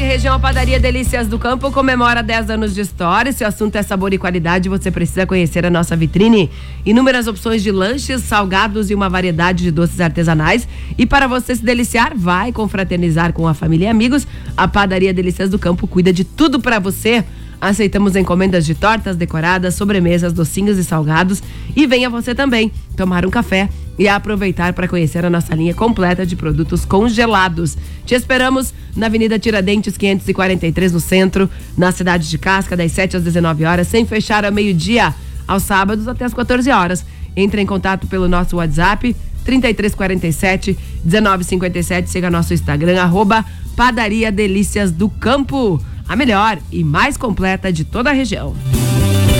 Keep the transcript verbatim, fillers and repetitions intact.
e região, a Padaria Delícias do Campo comemora dez anos de história. Se o assunto é sabor e qualidade, você precisa conhecer a nossa vitrine. Inúmeras opções de lanches, salgados e uma variedade de doces artesanais. E para você se deliciar, vai confraternizar com a família e amigos. A Padaria Delícias do Campo cuida de tudo para você. Aceitamos encomendas de tortas decoradas, sobremesas, docinhos e salgados. E venha você também tomar um café e aproveitar para conhecer a nossa linha completa de produtos congelados. Te esperamos na Avenida Tiradentes quinhentos e quarenta e três, no centro, na cidade de Casca, das sete às dezenove horas, sem fechar ao meio-dia, aos sábados até às quatorze horas. Entre em contato pelo nosso WhatsApp trinta e três quarenta e sete, dezenove cinquenta e sete. Siga nosso Instagram, arroba Padaria Delícias do Campo, a melhor e mais completa de toda a região.